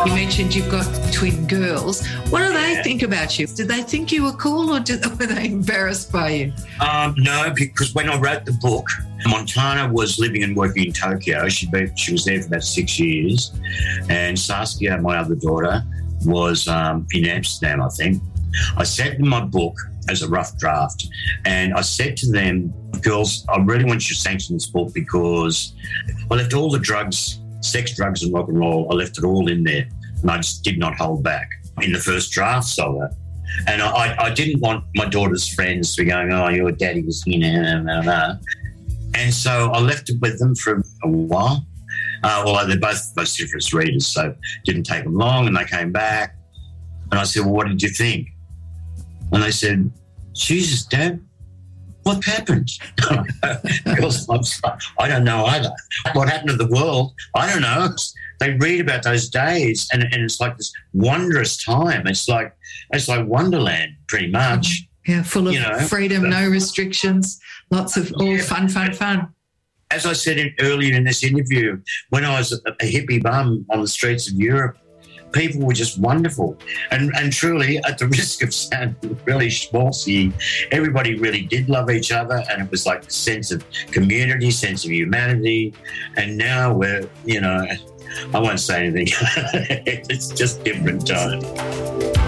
You mentioned you've got twin girls. What do they think about you? Did they think you were cool, or were they embarrassed by you? No, because when I wrote the book, Montana was living and working in Tokyo. She was there for about 6 years. And Saskia, my other daughter, was in Amsterdam, I think. I sent them my book as a rough draft, and I said to them, girls, I really want you to sanction this book because I left all the drugs, sex, drugs and rock and roll, I left it all in there, and I just did not hold back in the first drafts of it. And I didn't want my daughter's friends to be going, oh, your daddy was, And so I left it with them for a while, although they're both vociferous readers, so it didn't take them long, and they came back. And I said, well, what did you think? And they said, Jesus, Dad, what happened? Because I don't know either. What happened to the world? I don't know. They read about those days, and it's like this wondrous time. It's like Wonderland, pretty much. Yeah, full of freedom, no restrictions, lots of all fun. As I said earlier in this interview, when I was a hippie bum on the streets of Europe, people were just wonderful. And truly, at the risk of sounding really schmaltzy, everybody really did love each other, and it was like a sense of community, sense of humanity. And now we're, I won't say anything. It's just different time.